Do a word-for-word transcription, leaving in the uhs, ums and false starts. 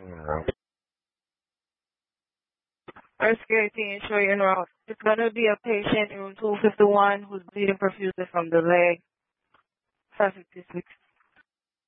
Yeah. First security ensure you're in route. It's going to be a patient in room two fifty-one who's bleeding profusely from the leg. five fifty-six.